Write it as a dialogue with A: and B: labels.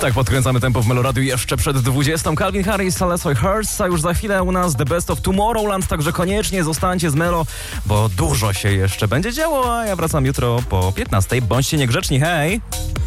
A: Tak, podkręcamy tempo w Meloradiu jeszcze przed 20. Calvin Harris, Celeste Hurts, a już za chwilę u nas The Best of Tomorrowland, także koniecznie zostańcie z Melo, bo dużo się jeszcze będzie działo, a ja wracam jutro po 15. Bądźcie niegrzeczni, hej!